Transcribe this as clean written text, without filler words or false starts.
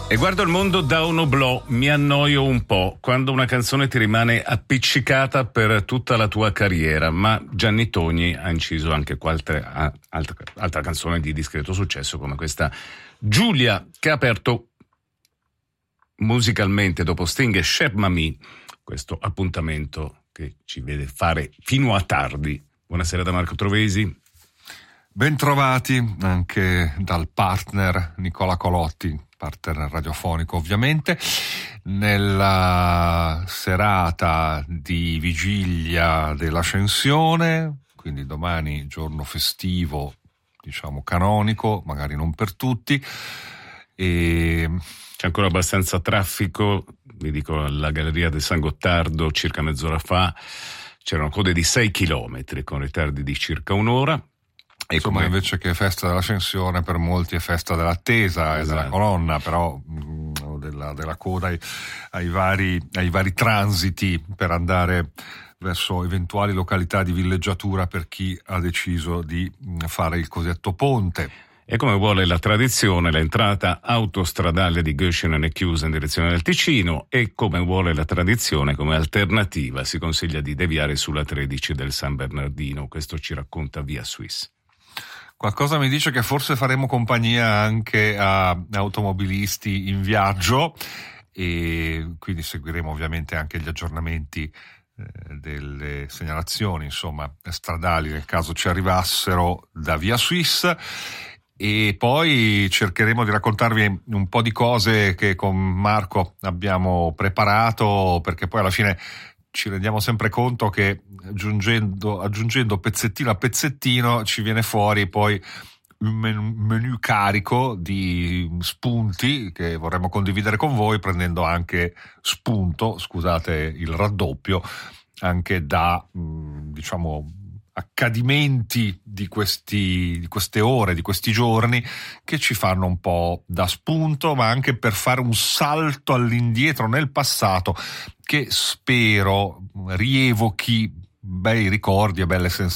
E guardo il mondo da un oblò, mi annoio un po' quando una canzone ti rimane appiccicata per tutta la tua carriera, ma Gianni Togni ha inciso anche qualche altra canzone di discreto successo come questa Giulia, che ha aperto musicalmente dopo Sting e Chef Mami questo appuntamento che ci vede fare fino a tardi. Buonasera da Marco Trovesi. Bentrovati anche dal partner Nicola Colotti, partner radiofonico ovviamente, nella serata di vigilia dell'Ascensione, quindi domani giorno festivo, diciamo canonico, magari non per tutti, e c'è ancora abbastanza traffico, vi dico alla Galleria del San Gottardo circa mezz'ora fa c'erano code di 6 chilometri con ritardi di circa un'ora. Insomma, invece che festa dell'Ascensione, per molti è festa dell'attesa, esatto, e della colonna, però della coda ai vari transiti per andare verso eventuali località di villeggiatura per chi ha deciso di fare il cosiddetto ponte. E come vuole la tradizione, l'entrata autostradale di Göschenen è chiusa in direzione del Ticino e come vuole la tradizione, come alternativa, si consiglia di deviare sulla 13 del San Bernardino. Questo ci racconta Via Suisse. Qualcosa mi dice che forse faremo compagnia anche a automobilisti in viaggio e quindi seguiremo ovviamente anche gli aggiornamenti delle segnalazioni, insomma, stradali nel caso ci arrivassero da Via Suisse. E poi cercheremo di raccontarvi un po' di cose che con Marco abbiamo preparato, perché poi alla fine ci rendiamo sempre conto che aggiungendo pezzettino a pezzettino ci viene fuori poi un menu carico di spunti che vorremmo condividere con voi, prendendo anche spunto, scusate il raddoppio, anche da diciamo accadimenti di queste ore, di questi giorni, che ci fanno un po' da spunto, ma anche per fare un salto all'indietro nel passato che spero rievochi bei ricordi e belle sensazioni